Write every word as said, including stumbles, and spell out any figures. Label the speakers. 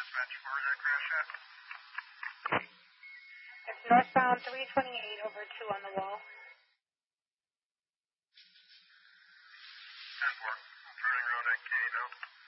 Speaker 1: dispatch. Where was that crash at?
Speaker 2: It's northbound three twenty-eight over two on the wall.
Speaker 1: ten four. I'm turning road at K now.